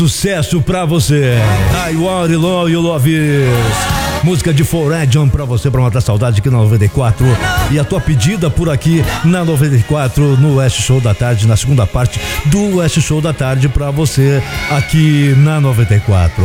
Sucesso pra você. I want to know you love this. Música de Foreign pra você, pra matar saudade aqui na 94. E a tua pedida por aqui na 94, no West Show da Tarde, na segunda parte do West Show da Tarde pra você aqui na 94.